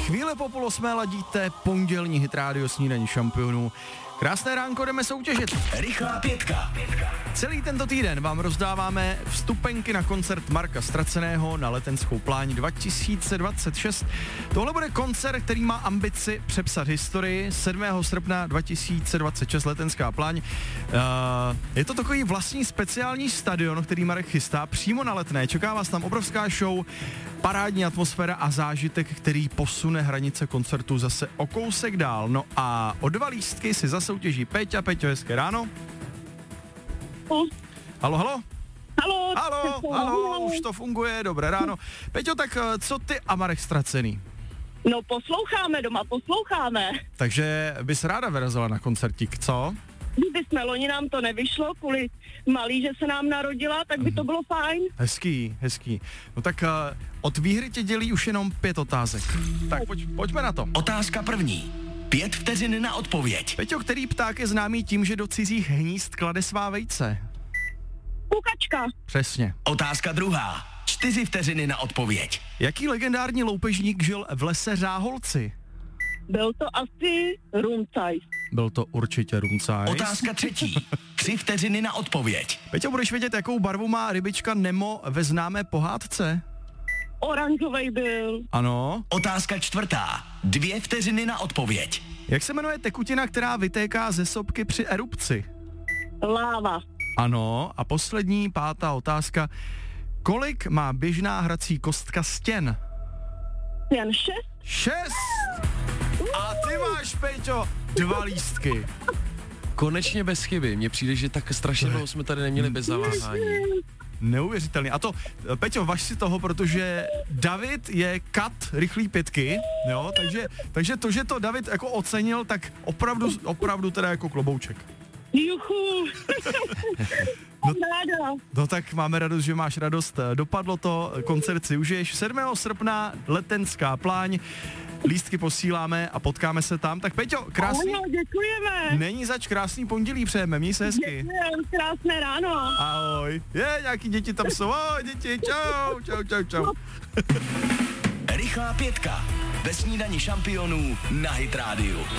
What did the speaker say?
Chvíle po 7:30 ladíte pondělní Hit Radio Snídaní šampionů. Krásné ránko, jdeme soutěžit. Rychlá pětka. Celý tento týden vám rozdáváme vstupenky na koncert Marka Straceného na Letenskou pláň 2026. Tohle bude koncert, který má ambici přepsat historii. 7. srpna 2026 Letenská pláň. Je to takový vlastní speciální stadion, který Marek chystá přímo na Letné. Čeká vás tam obrovská show, parádní atmosféra a zážitek, který posune hranice koncertu zase o kousek dál. No a o 2 lístky si zasoutěží Peťa. Peťo, hezké ráno. Halo. Halo, už to funguje, dobré ráno. Peťo, tak co ty a Marek Stracený? No posloucháme, doma posloucháme. Takže bys ráda vyrazila na koncertík, co? Kdyby loni nám to nevyšlo, kvůli malý, že se nám narodila, tak by to bylo fajn. Hezký. No tak od výhry tě dělí už jenom 5 otázek. Tak pojďme na to. Otázka první. 5 vteřin na odpověď. Peťo, který pták je známý tím, že do cizích hnízd klade svá vejce? Kukačka. Přesně. Otázka druhá. 4 vteřiny na odpověď. Jaký legendární loupežník žil v lese Řáholci? Byl to asi Rumcajs. Byl to určitě Rumcajs. Otázka třetí. 3 vteřiny na odpověď. Peťo, budeš vědět, jakou barvu má rybička Nemo ve známé pohádce? Oranžovej byl. Ano. Otázka čtvrtá. 2 vteřiny na odpověď. Jak se jmenuje tekutina, která vytéká ze sopky při erupci? Láva. Ano. A poslední, 5. otázka. Kolik má běžná hrací kostka stěn? Jen 6. 6! A ty máš, Peťo, 2 lístky. Konečně bez chyby. Mně přijde, že tak strašně dlouho jsme tady neměli bez zaváhání. Neuvěřitelný. A to, Peťo, važ si toho, protože David je kat rychlý pětky, jo, takže to, že to David jako ocenil, tak opravdu teda jako klobouček. Juchu. No tak máme radost, že máš radost. Dopadlo to, koncert si užiješ. 7. srpna Letenská pláň. Lístky posíláme a potkáme se tam. Tak Peťo, krásný... Ano, děkujeme. Není zač, krásný pondělí přejeme, měj se hezky. Děkujeme, krásné ráno. Ahoj. Nějaký děti tam jsou. Ahoj, děti, čau. Rychlá pětka. Ve Snídani šampionů na Hit Radio.